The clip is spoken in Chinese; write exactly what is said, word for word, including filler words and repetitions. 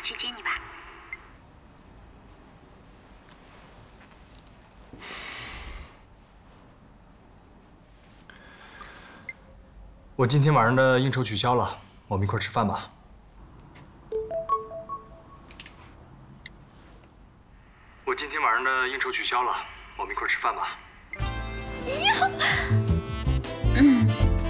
去接你吧。 我今天晚上的应酬取消了，我们一块吃饭吧。我今天晚上的应酬取消了，我们一块吃饭吧。 呀！